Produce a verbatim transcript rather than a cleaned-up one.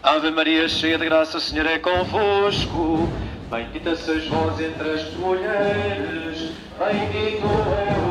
Ave Maria, cheia de graça, o Senhor é convosco. Bendita sois vós entre as mulheres, bendito é o